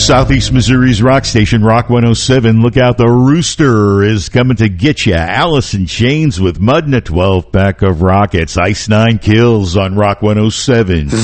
Southeast Missouri's rock station, Rock 107. Look out, the Rooster is coming to get you. Alice in Chains with Mud and a 12-pack of Rockets. Ice 9 Kills on Rock 107.